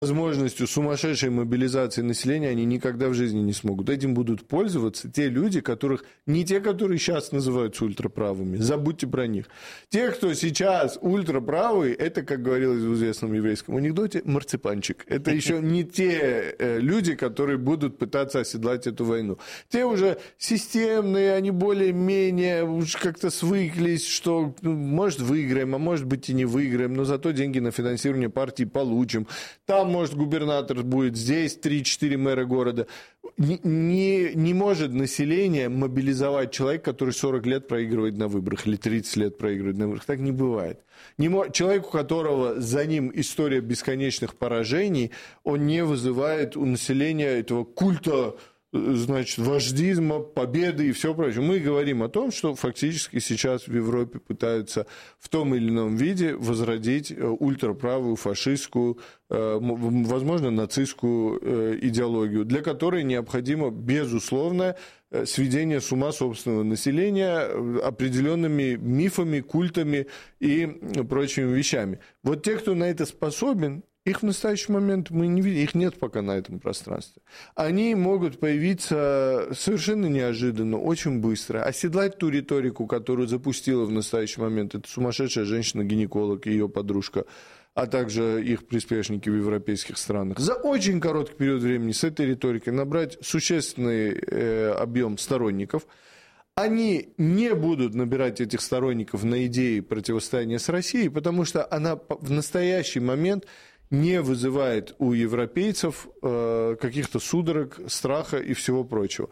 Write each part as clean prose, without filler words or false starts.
возможностью сумасшедшей мобилизации населения они никогда в жизни не смогут. Этим будут пользоваться те люди, которых не те, которые сейчас называются ультраправыми. Забудьте про них. Те, кто сейчас ультраправый, это, как говорилось в известном еврейском анекдоте, марципанчик. Это еще не те люди, которые будут пытаться оседлать эту войну. Те уже системные, они более-менее уж как-то свыклись, что может выиграем, а может быть и не выиграем, но зато деньги на финансирование партии получим. Там, может, губернатор будет, здесь 3-4 мэра города. Не может население мобилизовать человека, который 40 лет проигрывает на выборах или 30 лет проигрывает на выборах. Так не бывает. Человек, у которого за ним история бесконечных поражений, он не вызывает у населения этого культа, значит, вождизма, победы и все прочее. Мы говорим о том, что фактически сейчас в Европе пытаются в том или ином виде возродить ультраправую, фашистскую, возможно, нацистскую идеологию, для которой необходимо, безусловно, сведение с ума собственного населения определенными мифами, культами и прочими вещами. Вот те, кто на это способен, их в настоящий момент мы не видим, их нет пока на этом пространстве. Они могут появиться совершенно неожиданно, очень быстро, оседлать ту риторику, которую запустила в настоящий момент эта сумасшедшая женщина-гинеколог и ее подружка, а также их приспешники в европейских странах. За очень короткий период времени с этой риторикой набрать существенный объем сторонников. Они не будут набирать этих сторонников на идеи противостояния с Россией, потому что она в настоящий момент не вызывает у европейцев каких-то судорог, страха и всего прочего.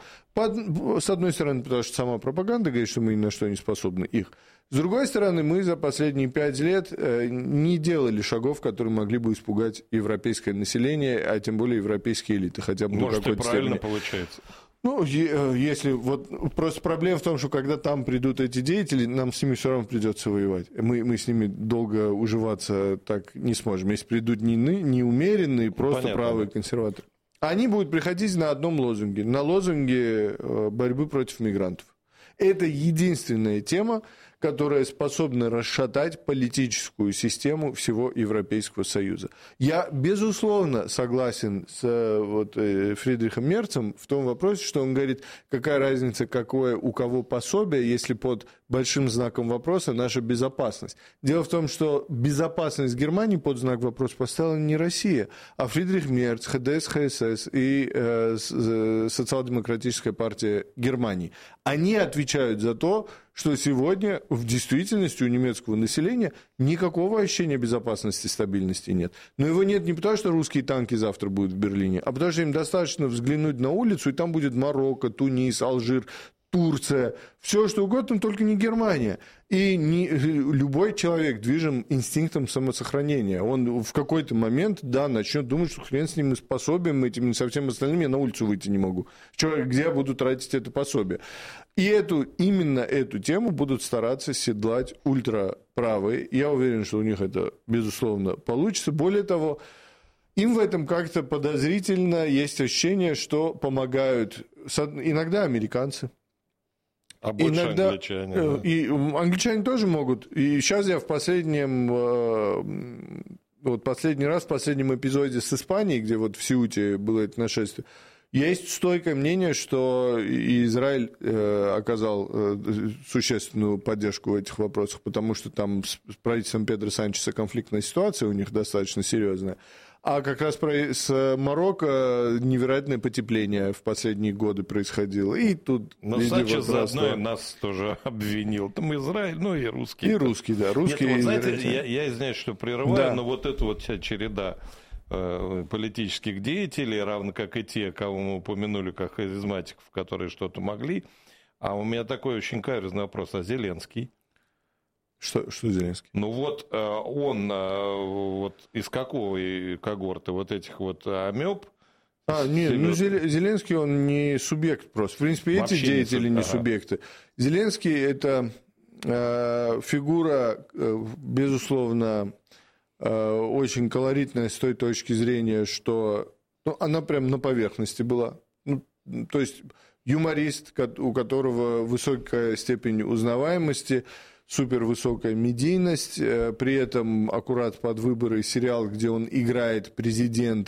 С одной стороны, потому что сама пропаганда говорит, что мы ни на что не способны их. С другой стороны, мы за последние 5 лет не делали шагов, которые могли бы испугать европейское население, а тем более европейские элиты. Хотя бы может, и правильно получается. Ну, если вот просто проблема в том, что когда там придут эти деятели, нам с ними все равно придется воевать. Мы с ними долго уживаться так не сможем. Если придут не умеренные, просто понятно, правые консерваторы. Они будут приходить на одном лозунге, на лозунге борьбы против мигрантов. Это единственная тема, которая способна расшатать политическую систему всего Европейского Союза. Я, безусловно, согласен с Фридрихом Мерцем в том вопросе, что он говорит, какая разница, какое у кого пособие, если под большим знаком вопроса наша безопасность. Дело в том, что безопасность Германии под знак вопроса поставила не Россия, а Фридрих Мерц, ХДС, ХСС и Социал-демократическая партия Германии. Они отвечают за то, что сегодня в действительности у немецкого населения никакого ощущения безопасности и стабильности нет. Но его нет не потому, что русские танки завтра будут в Берлине, а потому что им достаточно взглянуть на улицу, и там будет Марокко, Тунис, Алжир, Турция, все что угодно, только не Германия. И любой человек движим инстинктом самосохранения. Он в какой-то момент, начнет думать, что хрен с ним и способен, этим и со всем остальным, я на улицу выйти не могу. Где я буду тратить это пособие? И именно эту тему будут стараться седлать ультраправые. Я уверен, что у них это, безусловно, получится. Более того, им в этом как-то подозрительно есть ощущение, что помогают иногда американцы. А больше иногда англичане. Да. И англичане тоже могут. И сейчас я в последний раз, в последнем эпизоде с Испанией, где в Сеуте было это нашествие, есть стойкое мнение, что Израиль оказал существенную поддержку в этих вопросах, потому что там с правительством Педро Санчеса конфликтная ситуация у них достаточно серьезная. А как раз с Марокко невероятное потепление в последние годы происходило. И тут... Но Санчес заодно нас тоже обвинил. Там Израиль, и русские. И русские, да. Русские. Нет, знаете, я извиняюсь, что прерываю, да. Но эта вся череда политических деятелей, равно как и те, кого мы упомянули, как харизматиков, которые что-то могли. А у меня такой очень каверзный вопрос. А Зеленский? Что Зеленский? Он из какой когорты этих амеб? Зеленский, он не субъект просто. В принципе, эти деятели не субъекты. Зеленский – это фигура, безусловно, очень колоритная с той точки зрения, что она прям на поверхности была. То есть юморист, у которого высокая степень узнаваемости, супервысокая медийность, при этом аккурат под выборы сериал, где он играет президента,